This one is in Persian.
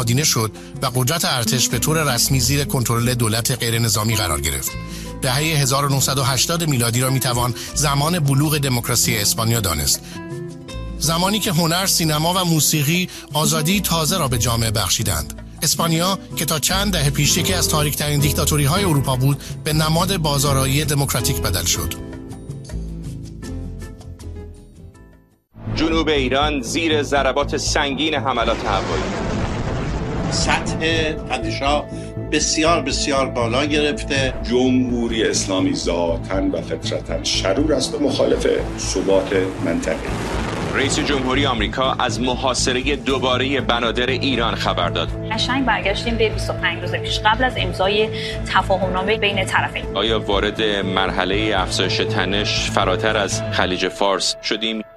نهادینه شد و قدرت ارتش به طور رسمی زیر کنترل دولت غیر نظامی قرار گرفت. دهه 1980 میلادی را میتوان زمان بلوغ دموکراسی اسپانیا دانست. زمانی که هنر، سینما و موسیقی آزادی تازه را به جامعه بخشیدند. اسپانیا که تا چند دهه پیش یکی از تاریک‌ترین دیکتاتوری‌های اروپا بود، به نماد بازآرایی دموکراتیک بدل شد. جنوب ایران زیر ضربات سنگین حملات هوایی. سطح تنش‌ها بسیار بسیار بالا گرفته. جمهوری اسلامی ذاتاً و فطرتاً شرور است و مخالف ثبات منطقه. رئیس جمهوری آمریکا از محاصره دوباره بنادر ایران خبر داد. قشنگ برگشتیم به 25 روز پیش قبل از امضای تفاهمنامه بین طرفین. آیا وارد مرحله افزایش تنش فراتر از خلیج فارس شدیم؟